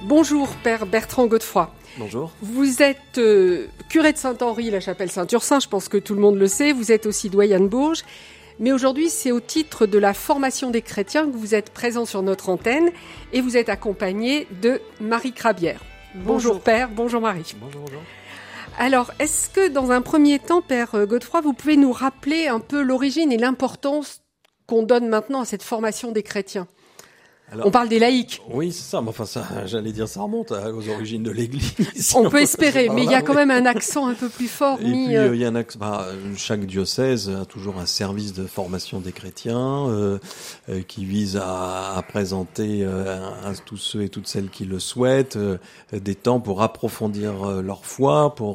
Bonjour, Père Bertrand Godefroy. Bonjour. Vous êtes curé de Saint-Henri, la chapelle Saint-Ursin, je pense que tout le monde le sait. Vous êtes aussi doyen de Bourges. Mais aujourd'hui, c'est au titre de la formation des chrétiens que vous êtes présent sur notre antenne et vous êtes accompagné de Marie Crabière. Bonjour Père, bonjour Marie. Bonjour. Alors, est-ce que dans un premier temps, Père Godefroy, vous pouvez nous rappeler un peu l'origine et l'importance qu'on donne maintenant à cette formation des chrétiens ? On parle des laïcs. Oui, c'est ça. Mais enfin, ça, j'allais dire, ça remonte aux origines de l'Église. On peut espérer, mais il y a quand même un accent un peu plus fort. Et puis, il y a un accent. Chaque diocèse a toujours un service de formation des chrétiens qui vise à présenter à tous ceux et toutes celles qui le souhaitent des temps pour approfondir leur foi, pour